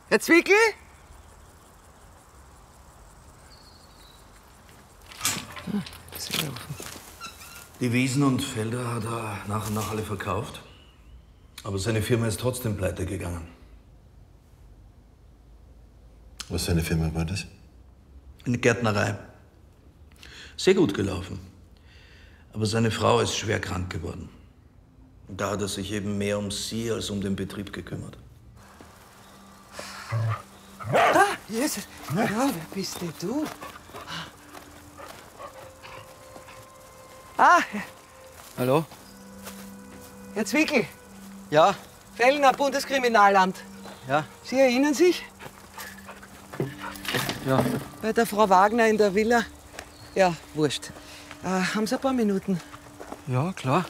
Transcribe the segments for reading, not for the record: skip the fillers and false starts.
Herr Zwickel? Sehr offen. Die Wiesen und Felder hat er nach und nach alle verkauft. Aber seine Firma ist trotzdem pleite gegangen. Was für eine Firma war das? Eine Gärtnerei. Sehr gut gelaufen. Aber seine Frau ist schwer krank geworden. Und da hat er sich eben mehr um sie als um den Betrieb gekümmert. Ah, Jesus. Ja, wer bist denn du? Ah, Hallo? Herr Zwickel, Ja? Fellner Bundeskriminalamt. Ja? Sie erinnern sich? Ja. Bei der Frau Wagner in der Villa? Ja, wurscht. Haben Sie ein paar Minuten? Ja, klar.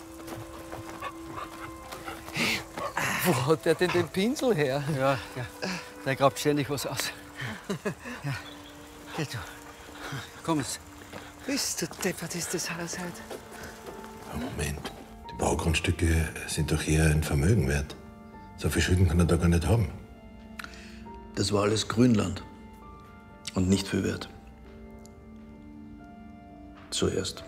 Wo hat der denn den Pinsel her? Ja, der grabt ständig was aus. Ja. Geh du. Komm jetzt. Bist du deppert, ist das Haus halt. Moment. Die Baugrundstücke sind doch eher ein Vermögen wert. So viel Schulden kann er da gar nicht haben. Das war alles Grünland. Und nicht viel wert. Zuerst.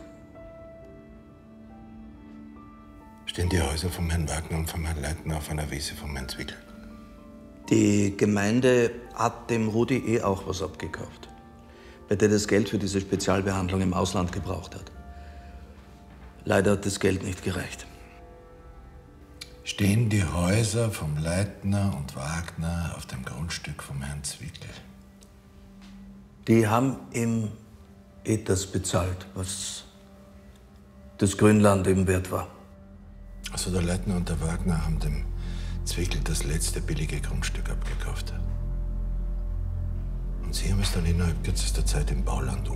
Stehen die Häuser vom Herrn Wagner und vom Herrn Leitner auf einer Wiese vom Herrn Zwickel? Die Gemeinde hat dem Rudi auch was abgekauft, bei der das Geld für diese Spezialbehandlung im Ausland gebraucht hat. Leider hat das Geld nicht gereicht. Stehen die Häuser vom Leitner und Wagner auf dem Grundstück vom Herrn Zwickel? Die haben ihm das bezahlt, was das Grünland eben wert war. Also der Leitner und der Wagner haben dem Zwickel das letzte billige Grundstück abgekauft. Und Sie haben es dann innerhalb kürzester Zeit im Bauland